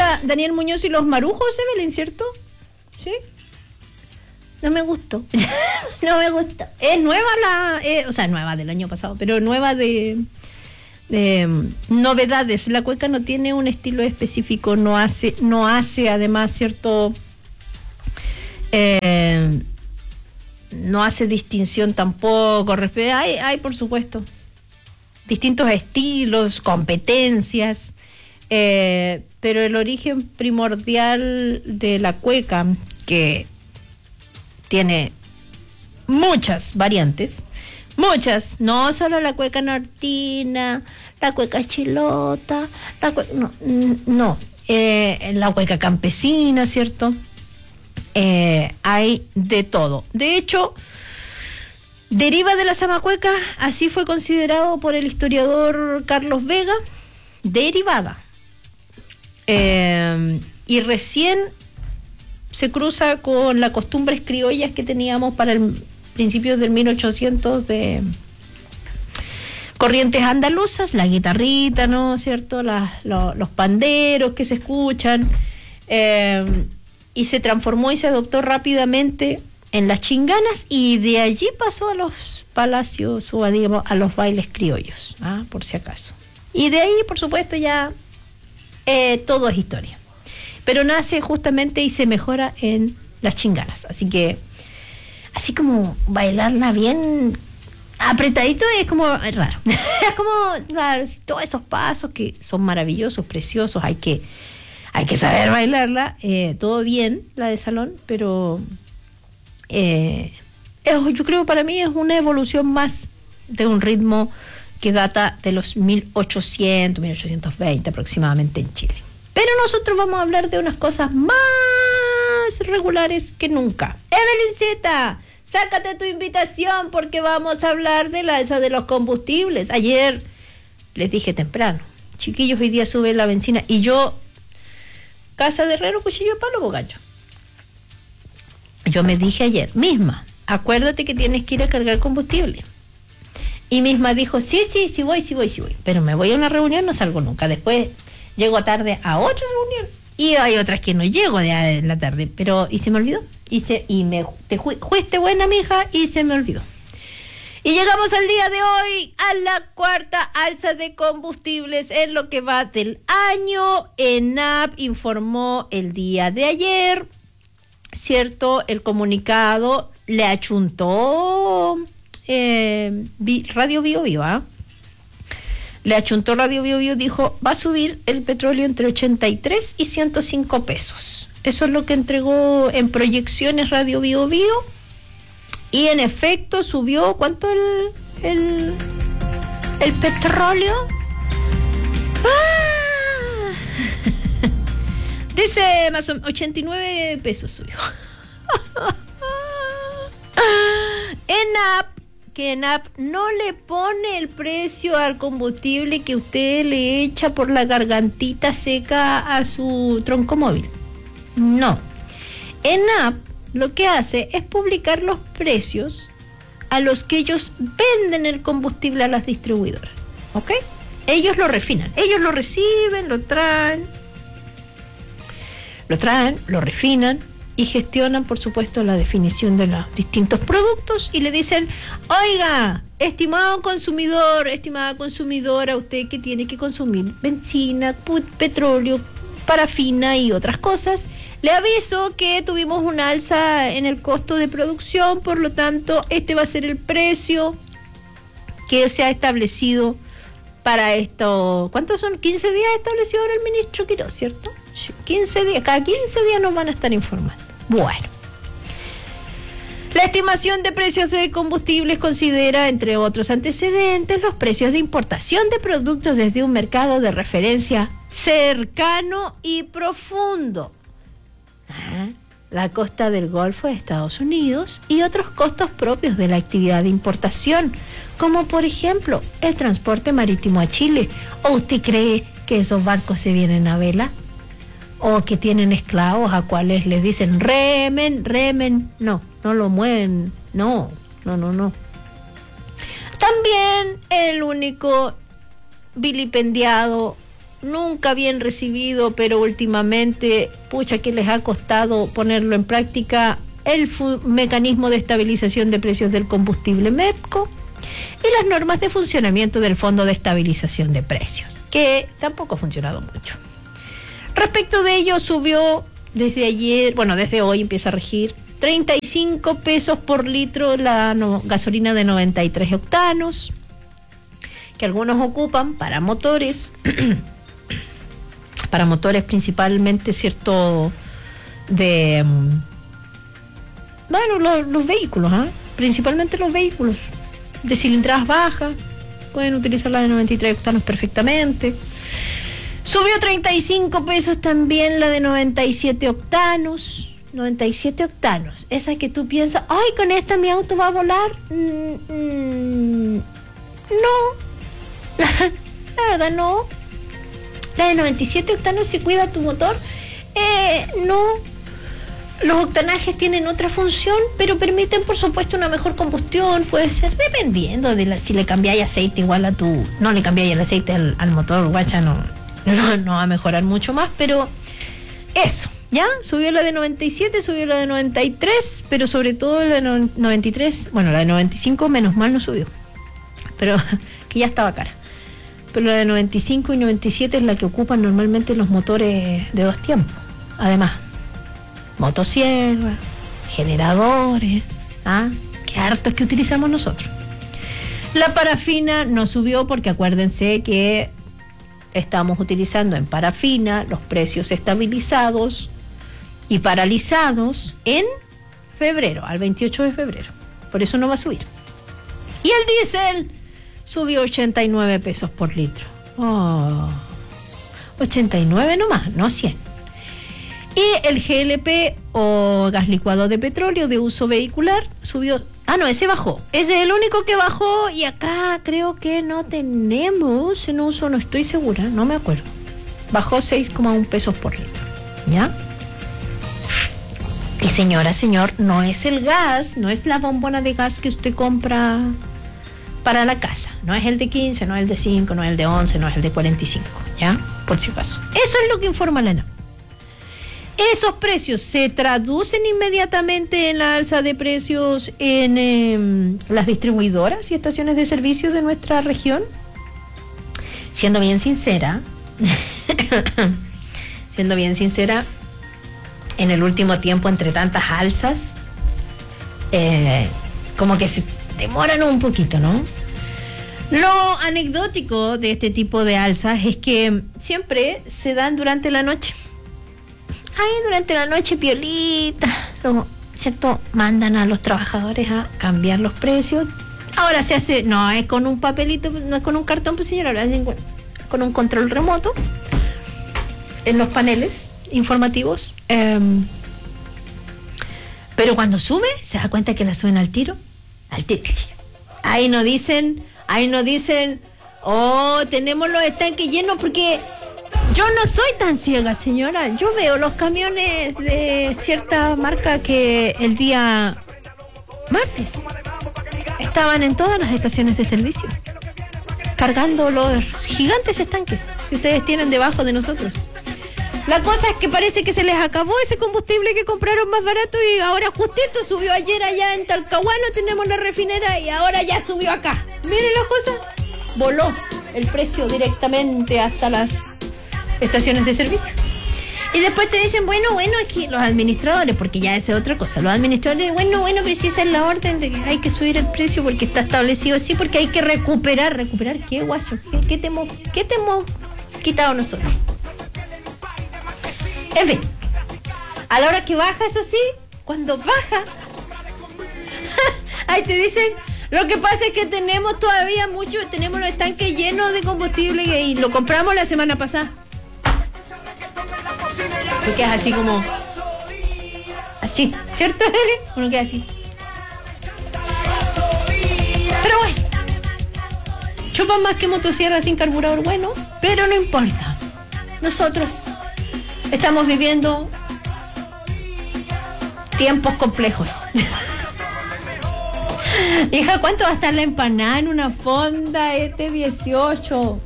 era Daniel Muñoz y los Marujos, Evelyn, ¿cierto? Sí. No me gustó. No me gusta. Es nueva o sea, nueva del año pasado, pero nueva de novedades. La cueca no tiene un estilo específico, no hace además, ¿cierto? No hace distinción tampoco. Hay, por supuesto, distintos estilos, competencias, pero el origen primordial de la cueca, que tiene muchas variantes, no solo la cueca nortina, la cueca chilota, la cueca campesina, ¿cierto? Hay de todo. De hecho, deriva de la zamacueca, así fue considerado por el historiador Carlos Vega, derivada. Y recién se cruza con las costumbres criollas que teníamos para el principios del 1800 de corrientes andaluzas, la guitarrita, ¿no? ¿Cierto? Los panderos que se escuchan, y se transformó y se adoptó rápidamente en las chinganas, y de allí pasó a los palacios o digamos a los bailes criollos, por si acaso. Y de ahí, por supuesto, ya todo es historia. Pero nace justamente y se mejora en las chinganas. Así que, así como bailarla bien apretadito es como raro. Es como, claro, todos esos pasos que son maravillosos, preciosos, hay que saber bailarla, todo bien, la de salón, pero yo creo para mí es una evolución más de un ritmo que data de los 1800, 1820 aproximadamente en Chile. Pero nosotros vamos a hablar de unas cosas más regulares que nunca. Evelyncita, sácate tu invitación porque vamos a hablar de esa de los combustibles. Ayer les dije temprano, chiquillos, hoy día sube la benzina, y yo, casa de herrero, cuchillo de palo, bogallo. Yo me dije ayer, misma, acuérdate que tienes que ir a cargar combustible. Y misma dijo, sí voy. Pero me voy a una reunión, no salgo nunca. Después llego tarde a otra reunión. Y hay otras que no llego en la tarde. Y se me olvidó. Fuiste buena, mija, y se me olvidó. Y llegamos al día de hoy a la cuarta alza de combustibles en lo que va del año. ENAP informó el día de ayer, ¿cierto? El comunicado le achuntó Radio Bio Bio, Le achuntó Radio Bio Bio, dijo, va a subir el petróleo entre 83 y 105 pesos. Eso es lo que entregó en proyecciones Radio Bio Bio. Y en efecto subió, ¿cuánto el petróleo? Dice más o menos 89 pesos subió. ENAP no le pone el precio al combustible que usted le echa por la gargantita seca a su tronco móvil. No. ENAP lo que hace es publicar los precios a los que ellos venden el combustible a las distribuidoras. ¿Ok? Ellos lo refinan. Ellos lo reciben, lo traen, lo refinan y gestionan, por supuesto, la definición de los distintos productos y le dicen, oiga, estimado consumidor, estimada consumidora, usted que tiene que consumir benzina, petróleo, parafina y otras cosas, le aviso que tuvimos una alza en el costo de producción, por lo tanto, este va a ser el precio que se ha establecido para esto. ¿Cuántos son? 15 días establecido ahora el ministro Quiroz, ¿cierto? 15 días, cada 15 días nos van a estar informando. Bueno, la estimación de precios de combustibles considera, entre otros antecedentes, los precios de importación de productos desde un mercado de referencia cercano y profundo, la costa del Golfo de Estados Unidos, y otros costos propios de la actividad de importación, como por ejemplo el transporte marítimo a Chile. ¿O usted cree que esos barcos se vienen a vela? ¿O que tienen esclavos a cuales les dicen remen? No lo mueven, no. También el único vilipendiado nunca bien recibido, pero últimamente, pucha, que les ha costado ponerlo en práctica, el mecanismo de estabilización de precios del combustible MEPCO y las normas de funcionamiento del Fondo de Estabilización de Precios, que tampoco ha funcionado mucho. Respecto de ello, subió desde ayer, bueno, desde hoy empieza a regir 35 pesos por litro la gasolina de 93 octanos, que algunos ocupan para motores, para motores principalmente, ¿cierto?, de, bueno, los vehículos, principalmente los vehículos de cilindradas bajas, pueden utilizar la de 93 octanos perfectamente. Subió 35 pesos también la de 97 octanos. 97 octanos, esa que tú piensas, ay, con esta mi auto va a volar. No, la verdad no. La de 97 octanos, si cuida tu motor, no. Los octanajes tienen otra función, pero permiten, por supuesto, una mejor combustión. Puede ser dependiendo de si le cambiáis aceite igual a tu... No le cambiáis el aceite al motor, guacha, no va a mejorar mucho más, pero eso, ¿ya? Subió la de 97, subió la de 93, pero sobre todo la de 93, bueno, la de 95 menos mal no subió, pero que ya estaba cara. Pero la de 95 y 97 es la que ocupan normalmente los motores de 2 tiempos. Además, motosierra, generadores, que hartos que utilizamos nosotros. La parafina no subió porque acuérdense que estamos utilizando en parafina los precios estabilizados y paralizados en febrero, al 28 de febrero. Por eso no va a subir. Y el diésel subió 89 pesos por litro. 89 nomás, no 100. Y el GLP o gas licuado de petróleo de uso vehicular subió. No, ese bajó. Ese es el único que bajó y acá creo que no tenemos en uso, no estoy segura, no me acuerdo. Bajó 6,1 pesos por litro. ¿Ya? Y señora, señor, no es el gas, no es la bombona de gas que usted compra para la casa. No es el de 15, no es el de 5, no es el de 11, no es el de 45. ¿Ya? Por si acaso. Eso es lo que informa la ENAP. Esos precios se traducen inmediatamente en la alza de precios en las distribuidoras y estaciones de servicio de nuestra región. Siendo bien sincera, en el último tiempo, entre tantas alzas, como que se demoran un poquito, ¿no? Lo anecdótico de este tipo de alzas es que siempre se dan durante la noche. Durante la noche, piolita, ¿cierto? Mandan a los trabajadores a cambiar los precios. Ahora se hace, no es con un papelito, no es con un cartón, pues señora, lo hacen con un control remoto en los paneles informativos. Pero cuando sube, se da cuenta que la suben al tiro. Ahí no dicen, tenemos los estanques llenos, porque yo no soy tan ciega, señora. Yo veo los camiones de cierta marca que el día martes estaban en todas las estaciones de servicio, cargando los gigantes estanques que ustedes tienen debajo de nosotros. La cosa es que parece que se les acabó ese combustible que compraron más barato y ahora justito subió ayer allá en Talcahuano, tenemos la refinera y ahora ya subió acá. Miren la cosa, voló el precio directamente hasta las estaciones de servicio. Y después te dicen, bueno, es que los administradores, porque ya esa es otra cosa, los administradores, bueno, pero si esa es la orden de que hay que subir el precio porque está establecido así, porque hay que recuperar qué, guacho, qué te hemos quitado nosotros. En fin, a la hora que baja, eso sí, cuando baja, ahí te dicen, lo que pasa es que tenemos todavía tenemos los estanques llenos de combustible y lo compramos la semana pasada. Tú quedas así como, así, ¿cierto? Uno queda así. Pero bueno, chupan más que motosierra sin carburador bueno, pero no importa. Nosotros estamos viviendo tiempos complejos. Hija, ¿cuánto va a estar la empanada en una fonda 18?